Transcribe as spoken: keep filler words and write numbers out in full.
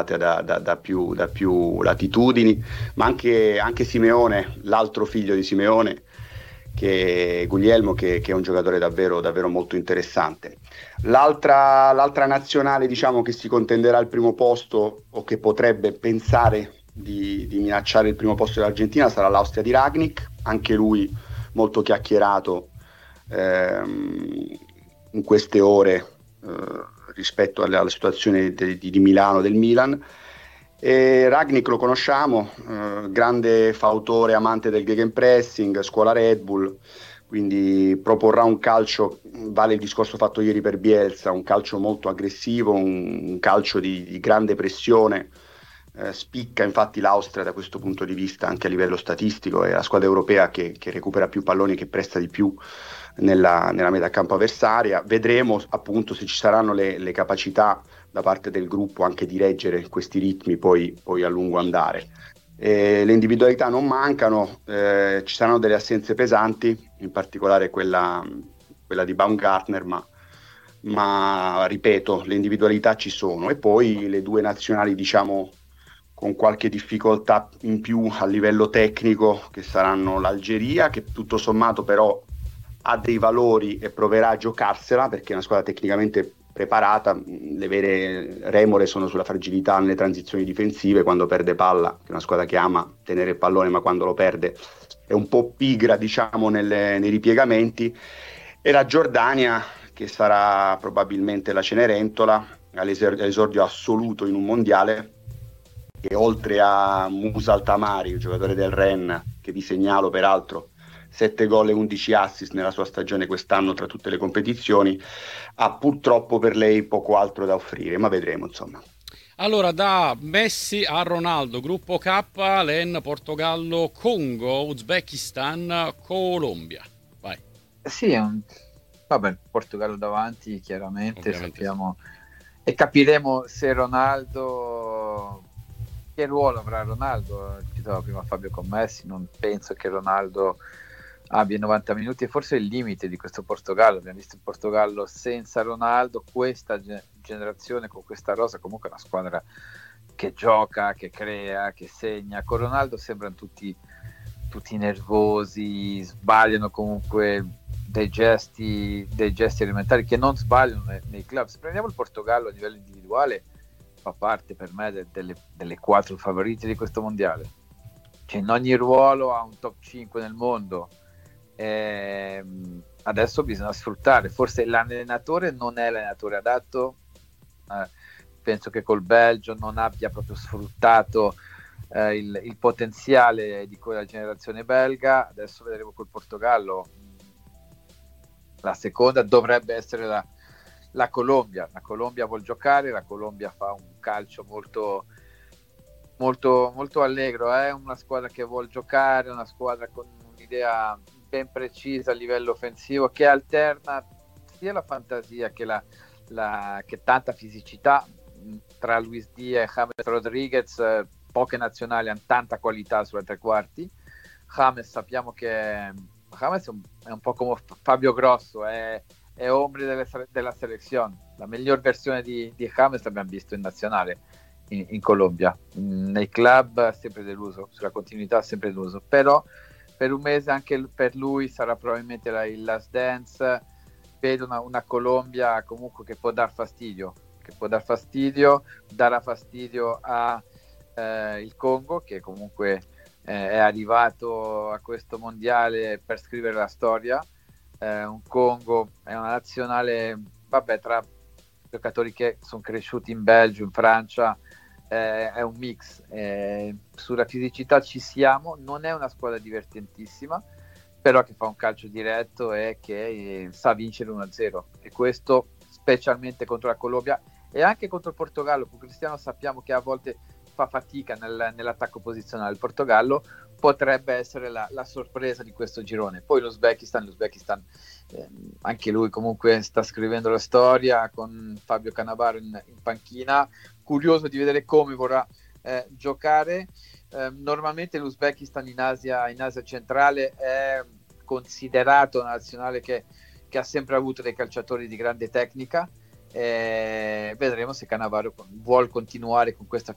osservate da, da, da, più, da più latitudini, ma anche, anche Simeone, l'altro figlio di Simeone, che Guglielmo, che, che è un giocatore davvero, davvero molto interessante. L'altra, l'altra nazionale, diciamo, che si contenderà il primo posto o che potrebbe pensare di, di minacciare il primo posto dell'Argentina sarà l'Austria di Rangnick, anche lui molto chiacchierato ehm, in queste ore eh, rispetto alla, alla situazione di, di Milano, del Milan. E Rangnick lo conosciamo, eh, grande fautore, amante del gegenpressing, scuola Red Bull, quindi proporrà un calcio, vale il discorso fatto ieri per Bielsa, un calcio molto aggressivo, un, un calcio di, di grande pressione. Eh, spicca infatti l'Austria da questo punto di vista anche a livello statistico, è la squadra europea che, che recupera più palloni, che presta di più nella, nella metà campo avversaria. Vedremo appunto se ci saranno le, le capacità da parte del gruppo anche di reggere questi ritmi poi, poi a lungo andare. Eh, le individualità non mancano, eh, ci saranno delle assenze pesanti, in particolare quella, quella di Baumgartner, ma, ma ripeto, le individualità ci sono. E poi le due nazionali, diciamo, con qualche difficoltà in più a livello tecnico, che saranno l'Algeria, che tutto sommato però ha dei valori e proverà a giocarsela perché è una squadra tecnicamente preparata. Le vere remore sono sulla fragilità nelle transizioni difensive, quando perde palla, che è una squadra che ama tenere il pallone, ma quando lo perde è un po' pigra, diciamo, nelle, nei ripiegamenti. E la Giordania, che sarà probabilmente la Cenerentola, all'esordio assoluto in un mondiale, che oltre a Musa Altamari, il giocatore del Rennes, che vi segnalo peraltro sette gol e undici assist nella sua stagione quest'anno tra tutte le competizioni, ha purtroppo per lei poco altro da offrire, ma vedremo insomma. Allora, da Messi a Ronaldo, gruppo K, Len, Portogallo, Congo, Uzbekistan, Colombia. Vai. Sì, è un... vabbè, il Portogallo davanti, chiaramente, Ovviamente sappiamo, e capiremo se Ronaldo, che ruolo avrà Ronaldo. Citava prima Fabio con Messi, non penso che Ronaldo abbia novanta minuti, e forse è il limite di questo Portogallo. Abbiamo visto il Portogallo senza Ronaldo, questa ge- generazione con questa rosa comunque è una squadra che gioca, che crea, che segna. Con Ronaldo sembrano tutti, tutti nervosi, sbagliano comunque dei gesti, dei gesti elementari che non sbagliano nei, nei club. Se prendiamo il Portogallo a livello individuale, fa parte per me de- delle, delle quattro favorite di questo mondiale. Cioè, in ogni ruolo ha un top cinque nel mondo. Eh, adesso bisogna sfruttare, forse l'allenatore non è l'allenatore adatto, eh, penso che col Belgio non abbia proprio sfruttato eh, il, il potenziale di quella generazione belga. Adesso vedremo col Portogallo. La seconda dovrebbe essere la, la Colombia. La Colombia vuol giocare, la Colombia fa un calcio molto molto, molto allegro, è eh? una squadra che vuol giocare, una squadra con un'idea ben precisa a livello offensivo, che alterna sia la fantasia che, la, la, che tanta fisicità. Tra Luis Diaz e James Rodriguez, eh, poche nazionali hanno tanta qualità sulle tre quarti. James sappiamo che James è un, è un po' come Fabio Grosso, è, è ombre delle, della selezione. La miglior versione di, di James l'abbiamo visto in nazionale in, in Colombia. Nei club ha sempre deluso, sulla continuità ha sempre deluso, però per un mese anche per lui sarà probabilmente la, il last dance. Vedo una, una Colombia comunque che può dar fastidio, che può dar fastidio, darà fastidio a eh, il Congo, che comunque eh, è arrivato a questo mondiale per scrivere la storia. Eh, un Congo è una nazionale, vabbè, tra giocatori che sono cresciuti in Belgio, in Francia, eh, è un mix. Eh, sulla fisicità ci siamo, non è una squadra divertentissima, però che fa un calcio diretto e che eh, sa vincere uno a zero, e questo specialmente contro la Colombia e anche contro il Portogallo. Con Cristiano sappiamo che a volte fa fatica nel, nell'attacco posizionale. Il Portogallo potrebbe essere la, la sorpresa di questo girone. Poi l'Uzbekistan, l'Uzbekistan eh, anche lui comunque sta scrivendo la storia con Fabio Cannavaro in, in panchina, curioso di vedere come vorrà eh, giocare. Eh, normalmente l'Uzbekistan in Asia, in Asia centrale è considerato una nazionale che, che ha sempre avuto dei calciatori di grande tecnica. Eh, vedremo se Cannavaro vuol continuare con questa